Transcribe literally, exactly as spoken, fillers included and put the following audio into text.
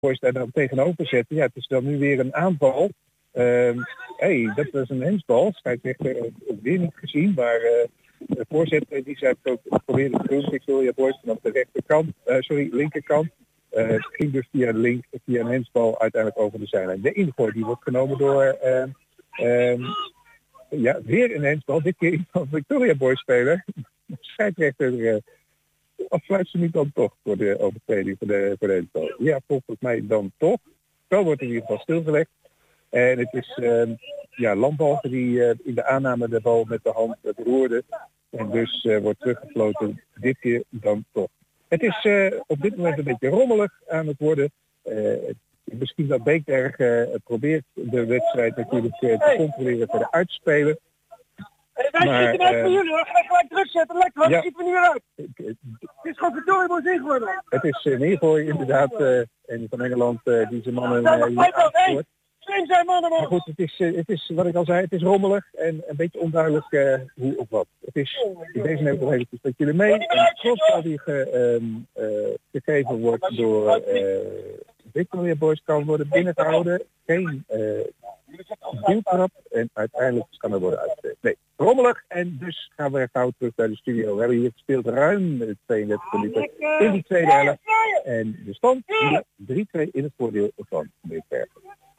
Boys daar dan tegenover zetten. Ja, het is dan nu weer een aanval. Hé, uh, hey, dat was een hensbal. Scheidsrechter uh, weer niet gezien, maar uh, de voorzitter die zei ook probeerde te doen. Victoria Boys vanaf de rechterkant, uh, sorry, linkerkant. Uh, het ging dus via, link, via een hensbal uiteindelijk over de zijlijn. De ingooi die wordt genomen door uh, uh, ja, weer een hensbal. Dit keer van Victoria Boys speler. De scheidsrechter uh, afsluit ze niet dan toch voor de overtreding voor de, voor de hensbal. Ja, volgens mij dan toch. Zo wordt in ieder geval stilgelegd. En het is uh, ja, Lambalgen die uh, in de aanname de bal met de hand uh, beroerde. En dus uh, wordt teruggefloten, dit keer dan toch. Het is uh, op dit moment een beetje rommelig aan het worden. Uh, misschien dat Beekberg uh, probeert de wedstrijd natuurlijk uh, te controleren voor de uitspelen. Hey, wij maar, schieten uit uh, voor jullie hoor. Ga gelijk druk zetten. Lekker, wat ja, schieten we nu weer uit? Het is gewoon Victoria Boys ingooien. Het is een ingooi inderdaad. Uh, en van Engeland uh, die zijn mannen uh, hier aangespoord. Maar goed, het is, het is wat ik al zei, het is rommelig en een beetje onduidelijk uh, hoe of wat. Het is, in deze neemt nog eventjes met jullie mee. En trots die ge, um, uh, gegeven wordt door uh, Victoria Boys kan worden binnengehouden. Geen uh, duwtrap en uiteindelijk kan er worden uitgespeeld. Nee, rommelig en dus gaan we gauw terug naar de studio. We hebben hier gespeeld ruim tweeëndertig minuten in die tweede helft. En de stand drie twee in het voordeel van Beekbergen.